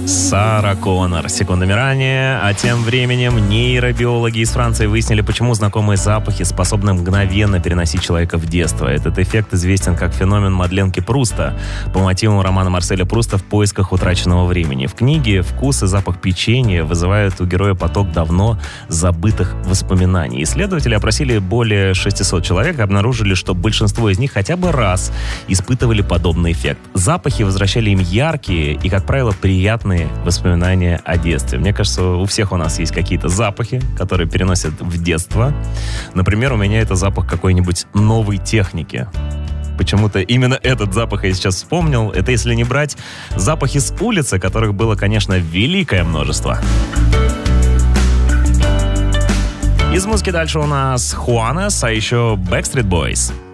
Сара Коннор. Секундами ранее. А тем временем нейробиологи из Франции выяснили, почему знакомые запахи способны мгновенно переносить человека в детство. Этот эффект известен как феномен Мадленки Пруста по мотивам романа Марселя Пруста «В поисках утраченного времени». В книге вкус и запах печенья вызывают у героя поток давно забытых воспоминаний. Исследователи опросили более 600 человек и обнаружили, что большинство из них хотя бы раз испытывали подобный эффект. Запахи возвращали им яркие и, как правило, приятные воспоминания о детстве. Мне кажется, у всех у нас есть какие-то запахи, которые переносят в детство. Например, у меня это запах какой-нибудь новой техники. Почему-то именно этот запах я сейчас вспомнил. Это если не брать запахи с улицы, которых было, конечно, великое множество. Из музыки дальше у нас Juanes, а еще Backstreet Boys.